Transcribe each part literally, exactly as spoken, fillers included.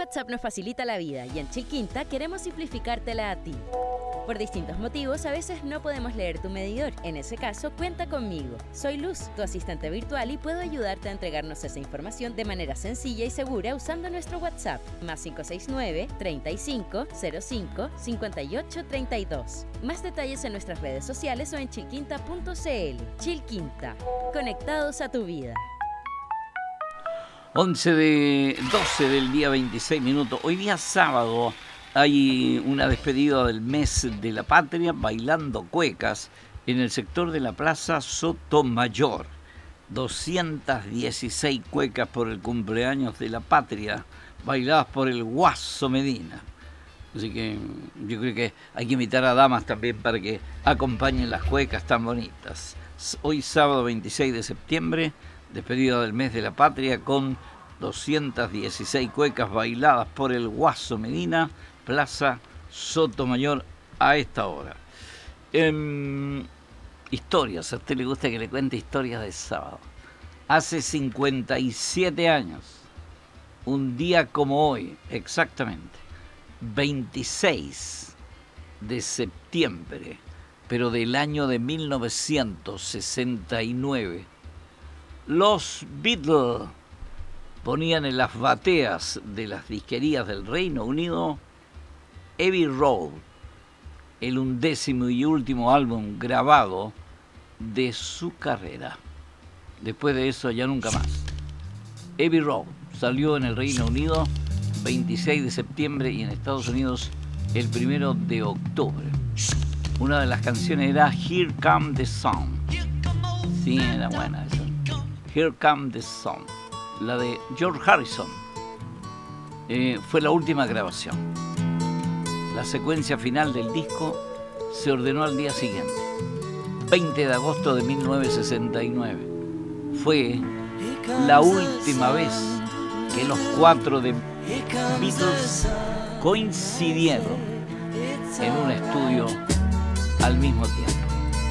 WhatsApp nos facilita la vida y en Chilquinta queremos simplificártela a ti. Por distintos motivos, a veces no podemos leer tu medidor. En ese caso, cuenta conmigo. Soy Luz, tu asistente virtual, y puedo ayudarte a entregarnos esa información de manera sencilla y segura usando nuestro WhatsApp, más cinco seis nueve, treinta y cinco, cero cinco, cincuenta y ocho, treinta y dos. Más detalles en nuestras redes sociales o en chilquinta punto c l. Chilquinta, conectados a tu vida. once de doce del día veintiséis minutos. Hoy día sábado hay una despedida del mes de la patria bailando cuecas en el sector de la Plaza Sotomayor. doscientas dieciséis cuecas por el cumpleaños de la patria, bailadas por el Guaso Medina. Así que yo creo que hay que invitar a damas también para que acompañen las cuecas tan bonitas. Hoy sábado veintiséis de septiembre, despedida del mes de la patria con doscientas dieciséis cuecas bailadas por el Guaso Medina, Plaza Sotomayor a esta hora. Eh, historias, a usted le gusta que le cuente historias de sábado. Hace cincuenta y siete años, un día como hoy, exactamente, veintiséis de septiembre, pero del año de mil novecientos sesenta y nueve, los Beatles ponían en las bateas de las disquerías del Reino Unido Abbey Road, el undécimo y último álbum grabado de su carrera. Después de eso ya nunca más. Abbey Road salió en el Reino Unido veintiséis de septiembre y en Estados Unidos el primero de octubre. Una de las canciones era Here Come the Sun. Sí, era buena esa. Here Come the Sun. La de George Harrison. Eh, fue la última grabación. La secuencia final del disco se ordenó al día siguiente, veinte de agosto de mil novecientos sesenta y nueve. Fue la última vez que los cuatro de Beatles coincidieron en un estudio al mismo tiempo.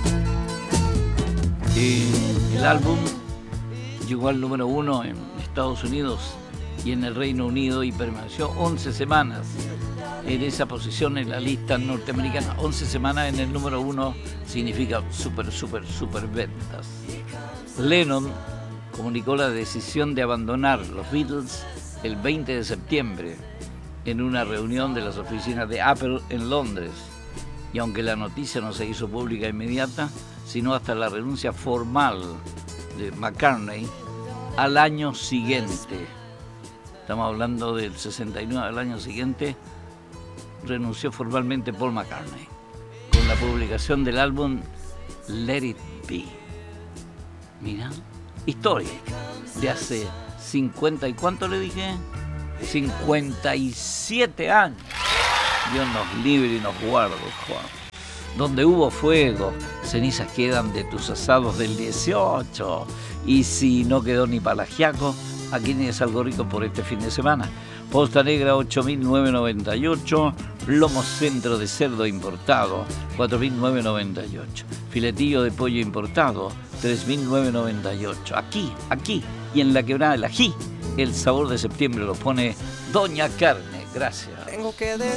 Y el álbum llegó al número uno en Estados Unidos y en el Reino Unido y permaneció once semanas en esa posición en la lista norteamericana. once semanas en el número uno significa súper, súper, súper ventas. Lennon comunicó la decisión de abandonar los Beatles el veinte de septiembre en una reunión de las oficinas de Apple en Londres. Y aunque la noticia no se hizo pública inmediata, sino hasta la renuncia formal de McCartney al año siguiente. Estamos hablando del sesenta y nueve, al año siguiente renunció formalmente Paul McCartney con la publicación del álbum Let It Be. Mira, historia de hace cincuenta y cuánto le dije, cincuenta y siete años. Dios nos libre y nos guarde, Juan. Donde hubo fuego, cenizas quedan de tus asados del dieciocho. Y si no quedó ni palagiaco, aquí tienes algo rico por este fin de semana. Posta Negra ocho mil novecientos noventa y ocho, lomo centro de cerdo importado cuatro mil novecientos noventa y ocho, filetillo de pollo importado tres mil novecientos noventa y ocho. Aquí, aquí y en la Quebrada del Ají, el sabor de septiembre lo pone Doña Carne. Gracias. Tengo que